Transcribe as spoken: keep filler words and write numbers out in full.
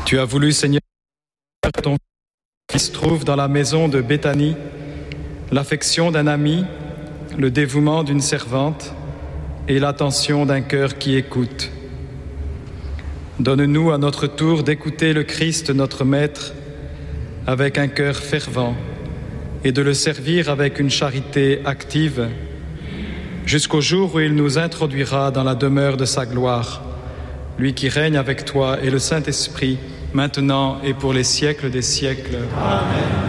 Tu as voulu, Seigneur, que ton Fils trouve dans la maison de Béthanie l'affection d'un ami, le dévouement d'une servante et l'attention d'un cœur qui écoute. Donne-nous à notre tour d'écouter le Christ, notre Maître, avec un cœur fervent et de le servir avec une charité active jusqu'au jour où il nous introduira dans la demeure de sa gloire, lui qui règne avec toi et le Saint-Esprit, maintenant et pour les siècles des siècles. Amen.